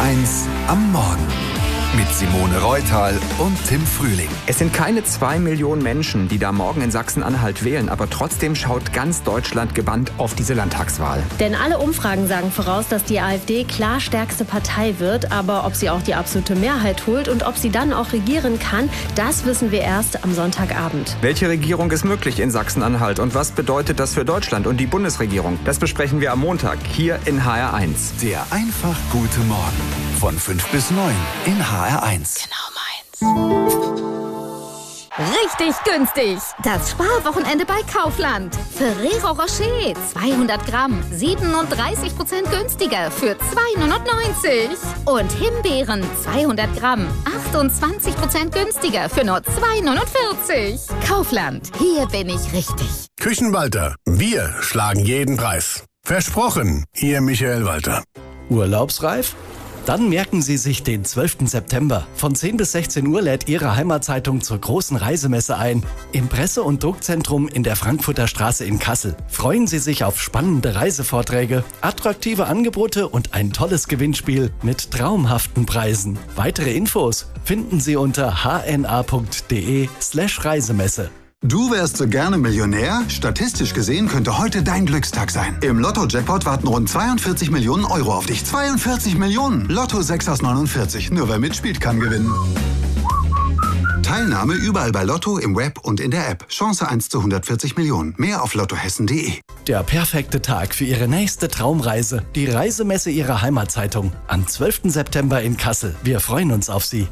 HR1 am Morgen. Mit Simone Reutal und Tim Frühling. Es sind keine 2 Millionen Menschen, die da morgen in Sachsen-Anhalt wählen, aber trotzdem schaut ganz Deutschland gebannt auf diese Landtagswahl. Denn alle Umfragen sagen voraus, dass die AfD klar stärkste Partei wird, aber ob sie auch die absolute Mehrheit holt und ob sie dann auch regieren kann, das wissen wir erst am Sonntagabend. Welche Regierung ist möglich in Sachsen-Anhalt und was bedeutet das für Deutschland und die Bundesregierung? Das besprechen wir am Montag hier in HR1. Der einfach gute Morgen von 5 bis 9 in HR1. Genau meins. Richtig günstig. Das Sparwochenende bei Kaufland. Ferrero Rocher 200 Gramm 37% günstiger für 2,99 €. Und Himbeeren 200 Gramm 28% günstiger für nur 2,49 €. Kaufland, hier bin ich richtig. Küchenwalter, wir schlagen jeden Preis. Versprochen, Ihr Michael Walter. Urlaubsreif? Dann merken Sie sich den 12. September. Von 10 bis 16 Uhr lädt Ihre Heimatzeitung zur großen Reisemesse ein. Im Presse- und Druckzentrum in der Frankfurter Straße in Kassel. Freuen Sie sich auf spannende Reisevorträge, attraktive Angebote und ein tolles Gewinnspiel mit traumhaften Preisen. Weitere Infos finden Sie unter hna.de/Reisemesse. Du wärst so gerne Millionär? Statistisch gesehen könnte heute dein Glückstag sein. Im Lotto-Jackpot warten rund 42 Millionen Euro auf dich. 42 Millionen! Lotto 6 aus 49. Nur wer mitspielt, kann gewinnen. Teilnahme überall bei Lotto, im Web und in der App. Chance 1 zu 140 Millionen. Mehr auf lottohessen.de. Der perfekte Tag für Ihre nächste Traumreise. Die Reisemesse Ihrer Heimatzeitung. Am 12. September in Kassel. Wir freuen uns auf Sie.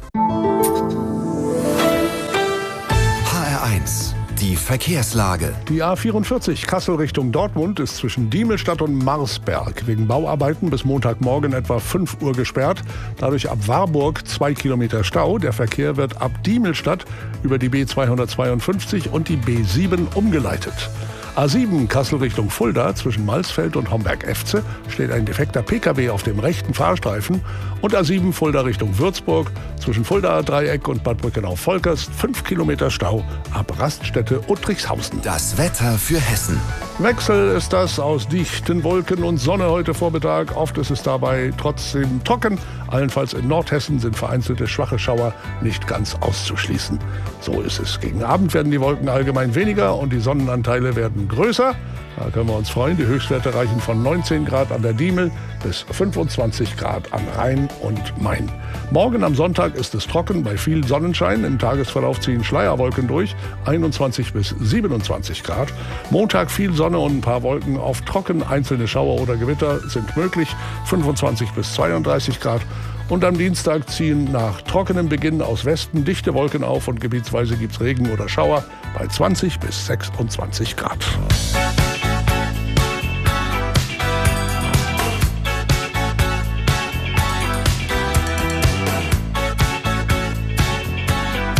HR1. Die Verkehrslage. Die A44 Kassel Richtung Dortmund ist zwischen Diemelstadt und Marsberg wegen Bauarbeiten bis Montagmorgen etwa 5 Uhr gesperrt. Dadurch ab Warburg 2 Kilometer Stau. Der Verkehr wird ab Diemelstadt über die B252 und die B7 umgeleitet. A7 Kassel Richtung Fulda zwischen Malsfeld und Homberg-Efze steht ein defekter Pkw auf dem rechten Fahrstreifen. Und A7 Fulda Richtung Würzburg zwischen Fuldaer Dreieck und Bad Brückenau-Volkers 5 Kilometer Stau ab Raststätte Uttrichshausen. Das Wetter für Hessen. Wechsel ist das aus dichten Wolken und Sonne heute Vormittag. Oft ist es dabei trotzdem trocken. Allenfalls in Nordhessen sind vereinzelte schwache Schauer nicht ganz auszuschließen. So ist es. Gegen Abend werden die Wolken allgemein weniger und die Sonnenanteile werden größer. Da können wir uns freuen. Die Höchstwerte reichen von 19 Grad an der Diemel bis 25 Grad an Rhein und Main. Morgen am Sonntag ist es trocken bei viel Sonnenschein. Im Tagesverlauf ziehen Schleierwolken durch, 21 bis 27 Grad. Montag viel Sonne und ein paar Wolken auf trocken. Einzelne Schauer oder Gewitter sind möglich, 25 bis 32 Grad. Und am Dienstag ziehen nach trockenem Beginn aus Westen dichte Wolken auf und gebietsweise gibt's Regen oder Schauer bei 20 bis 26 Grad.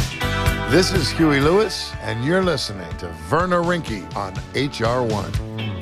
This is Huey Lewis, and you're listening to Werner Rinke on HR1.